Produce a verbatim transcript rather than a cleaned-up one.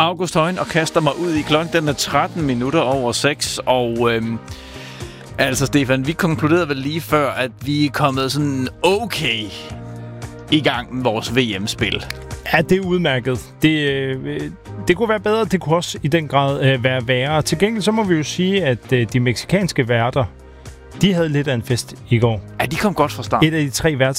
August Højen og kaster mig ud i klokken. Den er tretten minutter over seks, og øhm, altså Stefan, vi konkluderede vel lige før, at vi er kommet sådan okay i gang med vores V M-spil. Ja, det er udmærket. Det, øh, det kunne være bedre, det kunne også i den grad øh, være værre. Til gengæld så må vi jo sige, at øh, de mexikanske værter, de havde lidt af en fest i går. Ja, de kom godt fra start. Et af de tre værter